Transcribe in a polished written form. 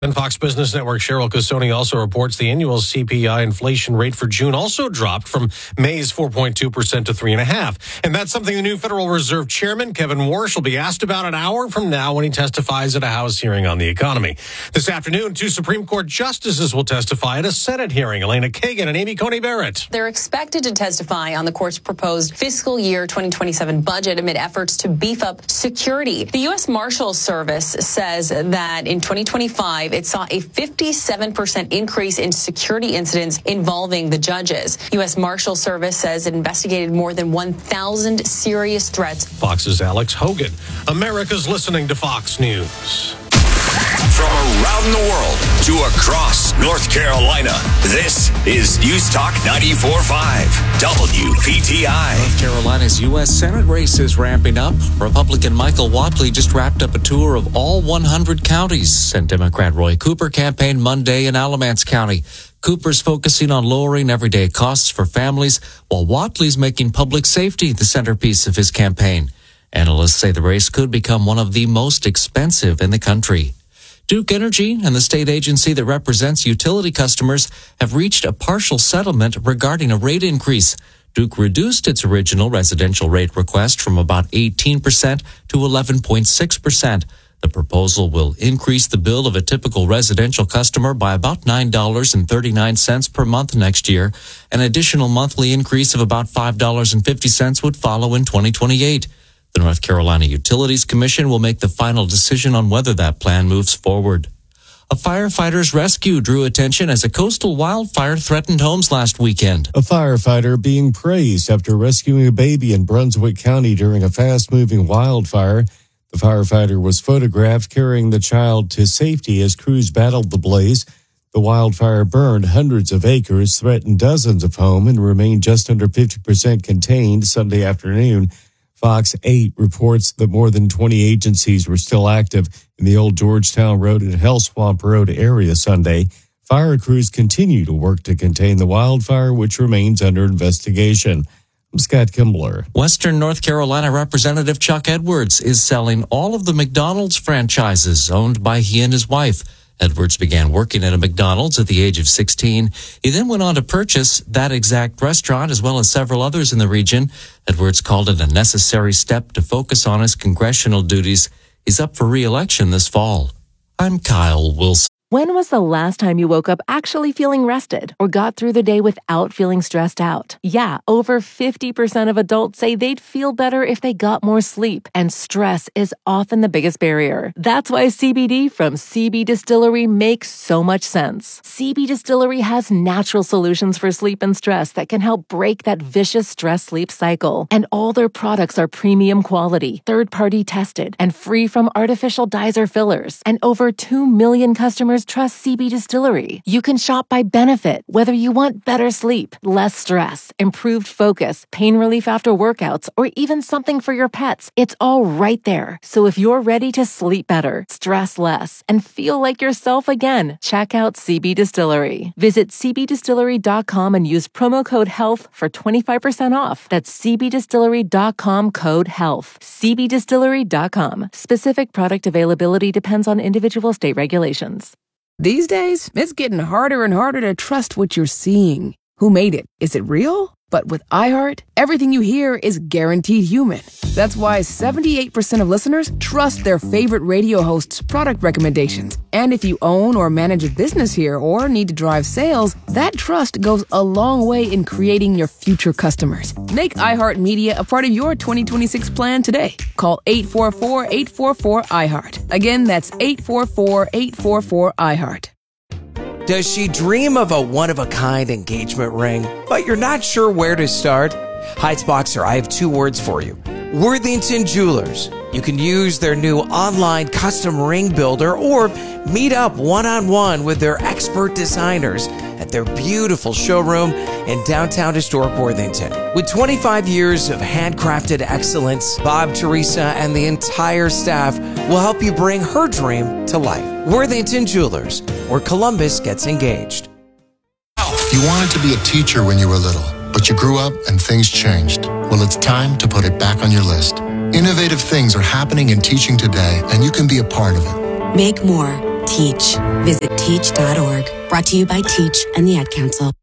And Fox Business Network Cheryl Casoni also reports the annual CPI inflation rate for June also dropped from May's 4.2% to 3.5%. And that's something the new Federal Reserve Chairman Kevin Warsh will be asked about an hour from now when he testifies at a House hearing on the economy. This afternoon, 2 Supreme Court justices will testify at a Senate hearing. Elena Kagan and Amy Coney Barrett. They're expected to testify on the court's proposed fiscal year 2027 budget amid efforts to beef up security. The U.S. Marshals Service says that in 2025, it saw a 57% increase in security incidents involving the judges. U.S. Marshals Service says it investigated more than 1,000 serious threats. Fox's Alex Hogan. America's listening to Fox News. From around the world to across North Carolina, this is News Talk 94.5 WPTI. North Carolina's U.S. Senate race is ramping up. Republican Michael Whatley just wrapped up a tour of all 100 counties, and Democrat Roy Cooper campaigned Monday in Alamance County. Cooper's focusing on lowering everyday costs for families, while Whatley's making public safety the centerpiece of his campaign. Analysts say the race could become one of the most expensive in the country. Duke Energy and the state agency that represents utility customers have reached a partial settlement regarding a rate increase. Duke reduced its original residential rate request from about 18% to 11.6%. The proposal will increase the bill of a typical residential customer by about $9.39 per month next year. An additional monthly increase of about $5.50 would follow in 2028. The North Carolina Utilities Commission will make the final decision on whether that plan moves forward. A firefighter's rescue drew attention as a coastal wildfire threatened homes last weekend. A firefighter being praised after rescuing a baby in Brunswick County during a fast-moving wildfire. The firefighter was photographed carrying the child to safety as crews battled the blaze. The wildfire burned hundreds of acres, threatened dozens of homes, and remained just under 50% contained Sunday afternoon. Fox 8 reports that more than 20 agencies were still active in the old Georgetown Road and Hell Swamp Road area Sunday. Fire crews continue to work to contain the wildfire, which remains under investigation. I'm Scott Kimbler. Western North Carolina Representative Chuck Edwards is selling all of the McDonald's franchises owned by he and his wife. Edwards began working at a McDonald's at the age of 16. He then went on to purchase that exact restaurant as well as several others in the region. Edwards called it a necessary step to focus on his congressional duties. He's up for re-election this fall. I'm Kyle Wilson. When was the last time you woke up actually feeling rested or got through the day without feeling stressed out? Yeah, over 50% of adults say they'd feel better if they got more sleep, and stress is often the biggest barrier. That's why CBD from CB Distillery makes so much sense. CB Distillery has natural solutions for sleep and stress that can help break that vicious stress-sleep cycle. And all their products are premium quality, third-party tested, and free from artificial dyes or fillers. And over 2 million customers trust CB Distillery. You can shop by benefit, whether you want better sleep, less stress, improved focus, pain relief after workouts, or even something for your pets. It's all right there. So if you're ready to sleep better, stress less, and feel like yourself again, check out CB Distillery. Visit cbdistillery.com and use promo code HEALTH for 25% off. That's cbdistillery.com code HEALTH. cbdistillery.com. Specific product availability depends on individual state regulations. These days, it's getting harder and harder to trust what you're seeing. Who made it? Is it real? But with iHeart, everything you hear is guaranteed human. That's why 78% of listeners trust their favorite radio host's product recommendations. And if you own or manage a business here or need to drive sales, that trust goes a long way in creating your future customers. Make iHeartMedia a part of your 2026 plan today. Call 844-844-iHeart. Again, that's 844-844-iHeart. Does she dream of a one-of-a-kind engagement ring, but you're not sure where to start? Heights Boxer, I have 2 words for you. Worthington Jewelers. You can use their new online custom ring builder or meet up one-on-one with their expert designers at their beautiful showroom in downtown historic Worthington. With 25 years of handcrafted excellence, Bob, Teresa, and the entire staff will help you bring her dream to life. Worthington Jewelers, where Columbus gets engaged. You wanted to be a teacher when you were little, but you grew up and things changed. Well, it's time to put it back on your list. Innovative things are happening in teaching today, and you can be a part of it. Make more, Teach. Visit teach.org. Brought to you by Teach and the Ad Council.